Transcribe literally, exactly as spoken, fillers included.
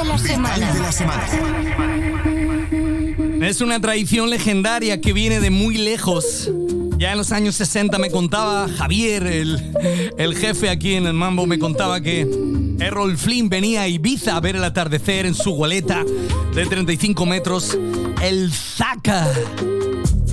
la semana. de la semana. Es una tradición legendaria que viene de muy lejos. Ya en los años sesenta me contaba Javier, el, el jefe aquí en el Mambo, me contaba que Errol Flynn venía a Ibiza a ver el atardecer en su goleta de treinta y cinco metros, el Zaca.